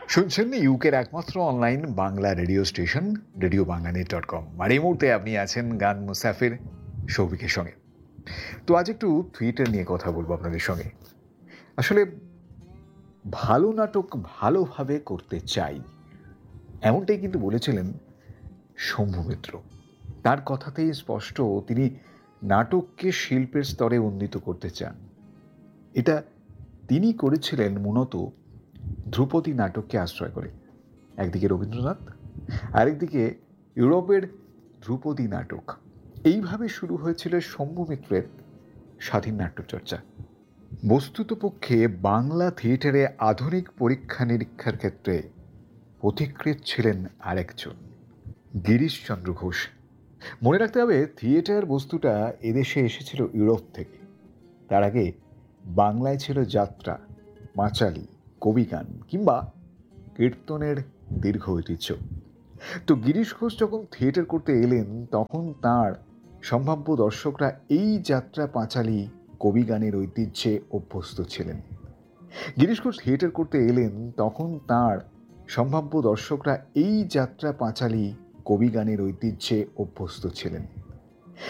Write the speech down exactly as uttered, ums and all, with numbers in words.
শুনছেন ইউকের একমাত্র online Bangla radio station radio Bangla net dot com. আর এই মুহূর্তে আপনি আছেন গান মুসাফির সৌভিকের সঙ্গে। তো আজ একটু থিয়েটার নিয়ে কথা বলবো আপনাদের সঙ্গে। আসলে ভালো নাটক ভালোভাবে করতে চাই, এমনটাই কিন্তু বলেছিলেন শম্ভু মিত্র। তার কথাতেই স্পষ্ট তিনি নাটককে শিল্পের স্তরে উন্নীত করতে চান। এটা তিনি করেছিলেন মূলত ধ্রুপদী নাটককে আশ্রয় করে। একদিকে রবীন্দ্রনাথ, আরেকদিকে ইউরোপের ধ্রুপদী নাটক। এইভাবে শুরু হয়েছিল শম্ভু মিত্রের স্বাধীন নাট্যচর্চা। বস্তুতপক্ষে বাংলা থিয়েটারে আধুনিক পরীক্ষা নিরীক্ষার ক্ষেত্রে পথিকৃৎ ছিলেন আরেকজন, গিরিশচন্দ্র ঘোষ। মনে রাখতে হবে, থিয়েটার বস্তুটা এদেশে এসেছিল ইউরোপ থেকে। তার আগে বাংলায় ছিল যাত্রা, পাঁচালী, কবিগান কিংবা কীর্তনের দীর্ঘ ঐতিহ্য। তো গিরিশ ঘোষ যখন থিয়েটার করতে এলেন, তখন তার সম্ভাব্য দর্শকরা এই যাত্রা, পাঁচালী, কবিগানের ঐতিহ্যে অভ্যস্ত ছিলেন। গিরিশ ঘোষ থিয়েটার করতে এলেন, তখন তার সম্ভাব্য দর্শকরা এই যাত্রা, পাঁচালী, কবিগানের ঐতিহ্যে অভ্যস্ত ছিলেন।